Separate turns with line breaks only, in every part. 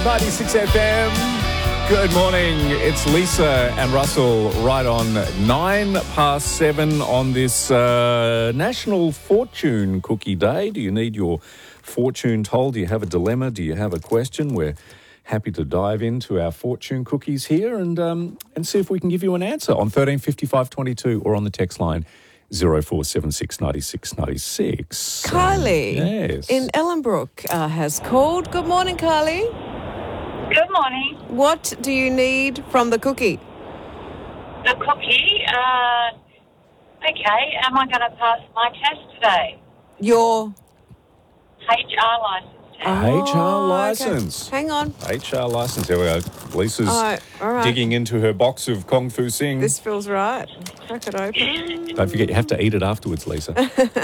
96 FM. Good morning. It's Lisa and Russell right on 7:09 on this National Fortune Cookie Day. Do you need your fortune told? Do you have a dilemma? Do you have a question? We're happy to dive into our fortune cookies here and see if we can give you an answer on 135522 or on the text line 0476 96 96.
Kylie
Yes.
in Ellenbrook has called. Good morning, Kylie.
Good morning.
What do you need from the cookie?
The cookie. Okay, am I going to pass my test today?
Your
HR license test.
HR licence.
Okay. Hang on.
HR licence. There we go. Lisa's
All right.
digging into her box of Kung Fu Sing.
This feels right. Crack it open.
Don't forget, you have to eat it afterwards, Lisa.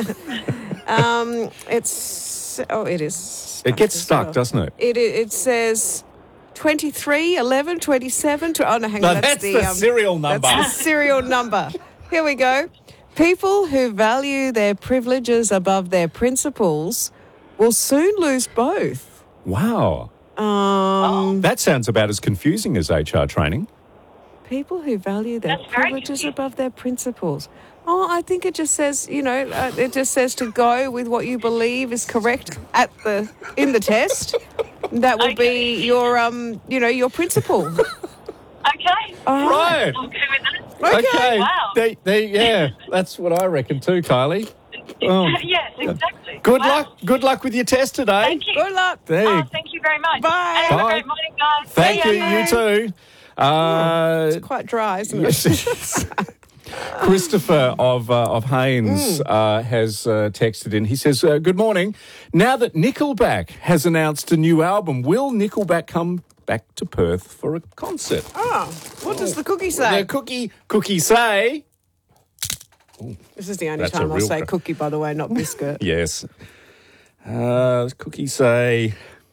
It is.
It gets
as
stuck,
well.
doesn't it?
It says 23, 11, 27. Oh, no, hang
No,
on.
that's the serial number.
That's the serial number. Here we go. People who value their privileges above their principles will soon lose both.
Wow. That sounds about as confusing as HR training.
People who value their
That's very
privileges
confusing.
above their principles. Oh, I think it just says, it just says to go with what you believe is correct in the test. That will be your, your principle.
Okay.
Right.
I'll go with that.
Okay.
Wow.
Yeah, that's what I reckon too, Kylie. Oh.
Yes, exactly.
Good
Wow.
luck. Good luck with your test today.
Thank you.
Good luck.
There you-
Thank you very much.
Bye.
Have
Bye.
a great morning, guys.
Thank
See
you.
ya.
You too.
It's quite dry, isn't it?
Yes, it is. Christopher of Haynes has texted in. He says, good morning. Now that Nickelback has announced a new album, will Nickelback come back to Perth for a concert?
Oh, what does the cookie say?
The cookie say...
This is the only
That's a
time I'll
real
say
cra-
cookie, by the way, not biscuit.
Yes. Cookie say...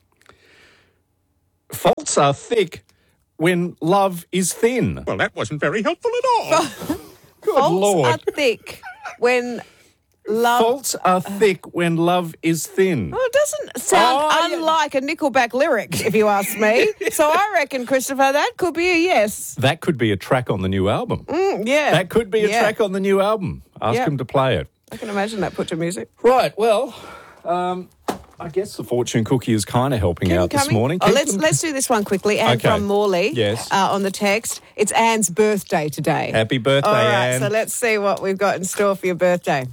Faults are thick when love is thin.
Well, that wasn't very helpful at all.
Good
Faults
Lord.
are thick when love...
Faults are thick when love is thin.
Well, it doesn't sound
Oh, yeah.
unlike a Nickelback lyric, if you ask me. So I reckon, Christopher, that could be a yes.
That could be a track on the new album.
Yeah.
That could be a
Yeah.
track on the new album. Ask
Yeah.
him to play it.
I can imagine that put to music.
Right, well, I guess the fortune cookie is kind of helping out this morning.
Oh,
Keep
let's
them-
do this one quickly. Anne
Okay.
from Morley.
Yes.
On the text. It's Anne's birthday today.
Happy birthday,
All right,
Anne.
so let's see what we've got in store for your birthday.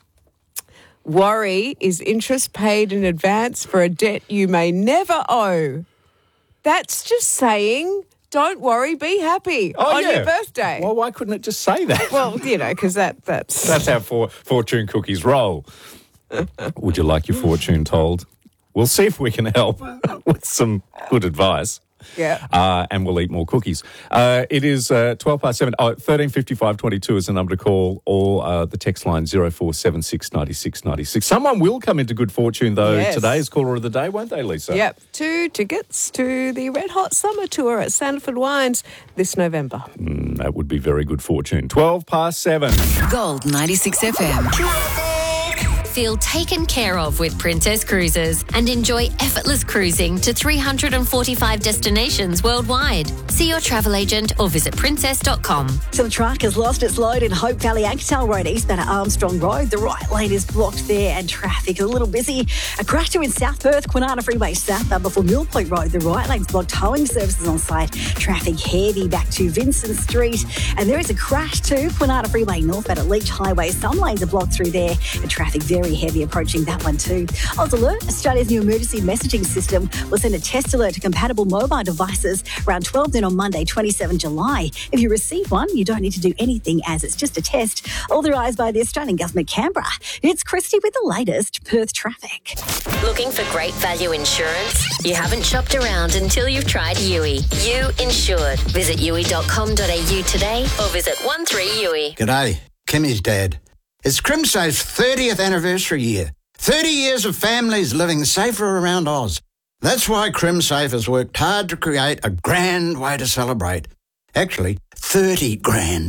Worry is interest paid in advance for a debt you may never owe. That's just saying, don't worry, be happy on your birthday.
Well, why couldn't it just say that?
Well, because that's...
That's how fortune cookies roll. Would you like your fortune told? We'll see if we can help with some good advice.
Yeah.
And we'll eat more cookies. It is 7:12. 135522 is the number to call, or the text line 0476 96 96. Someone will come into good fortune, though,
Yes.
today as caller of the day, won't they, Lisa?
Yep. 2 tickets to the Red Hot Summer Tour at Sandford Wines this November.
That would be very good fortune. 7:12.
Gold 96 FM.
Feel taken care of with Princess Cruises and enjoy effortless cruising to 345 destinations worldwide. See your travel agent or visit princess.com.
So the truck has lost its load in Hope Valley Angstall Road, eastbound at Armstrong Road. The right lane is blocked there and traffic a little busy. A crash too in South Perth, Kwinana Freeway south before Mill Point Road. The right lane's blocked. Towing services on site. Traffic heavy back to Vincent Street. And there is a crash too, Kwinana Freeway northbound at Leach Highway. Some lanes are blocked through there and traffic very heavy approaching that one too. Oz Alert, Australia's new emergency messaging system, will send a test alert to compatible mobile devices around 12 noon on Monday, 27 July. If you receive one, you don't need to do anything as it's just a test. Authorised by the Australian Government, Canberra. It's Christy with the latest Perth traffic.
Looking for great value insurance? You haven't shopped around until you've tried Yui. You Insured. Visit yui.com.au today or visit 13Yui.
G'day, Kimmy's dad. It's CrimSafe's 30th anniversary year. 30 years of families living safer around Oz. That's why CrimSafe has worked hard to create a grand way to celebrate. Actually, 30 grand.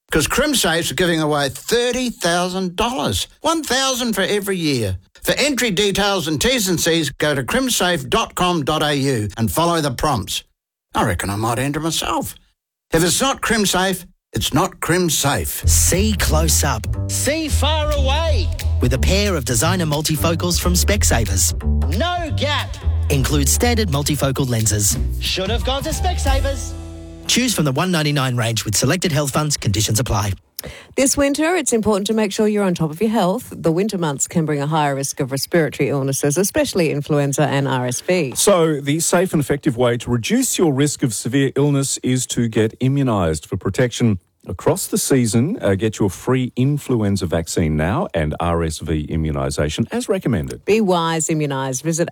Because CrimSafe's giving away $30,000. $1,000 for every year. For entry details and T's and C's, go to crimsafe.com.au and follow the prompts. I reckon I might enter myself. If it's not CrimSafe, it's not CrimSafe.
See close up. See far away. With a pair of designer multifocals from Specsavers. No gap. Includes standard multifocal lenses. Should have gone to Specsavers. Choose from the $199 range with selected health funds. Conditions apply.
This winter, it's important to make sure you're on top of your health. The winter months can bring a higher risk of respiratory illnesses, especially influenza and RSV.
So the safe and effective way to reduce your risk of severe illness is to get immunised. For protection across the season, get your free influenza vaccine now and RSV immunisation as recommended.
Be wise, immunise. Visit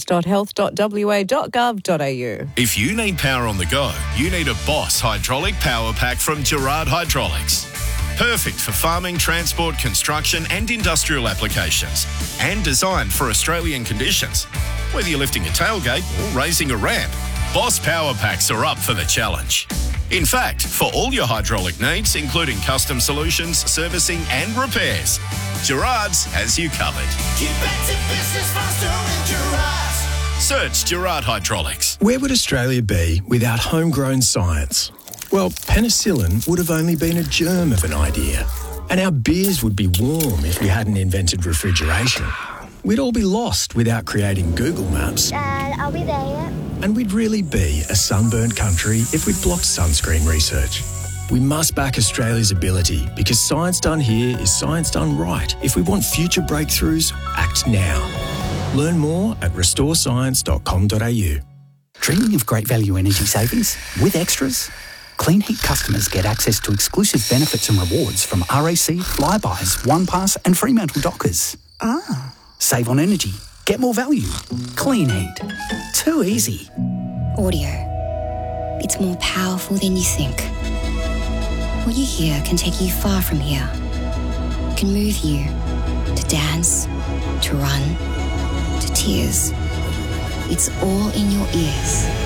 access.health.wa.gov.au.
If you need power on the go, you need a Boss hydraulic power pack from Gerard Hydraulics. Perfect for farming, transport, construction and industrial applications. And designed for Australian conditions. Whether you're lifting a tailgate or raising a ramp, Boss power packs are up for the challenge. In fact, for all your hydraulic needs, including custom solutions, servicing and repairs, Gerard's has you covered.
Get back to business faster with Gerard's.
Search Gerard Hydraulics.
Where would Australia be without homegrown science? Well, penicillin would have only been a germ of an idea. And our beers would be warm if we hadn't invented refrigeration. We'd all be lost without creating Google Maps.
Dad, are we there yet?
And we'd really be a sunburnt country if we'd blocked sunscreen research. We must back Australia's ability because science done here is science done right. If we want future breakthroughs, act now. Learn more at restorescience.com.au.
Dreaming of great value energy savings with extras? Clean Heat customers get access to exclusive benefits and rewards from RAC, Flybuys, OnePass and Fremantle Dockers.
Ah.
Save on energy. Get more value. Clean Heat. Too easy.
Audio. It's more powerful than you think. What you hear can take you far from here. It can move you to dance, to run, to tears. It's all in your ears.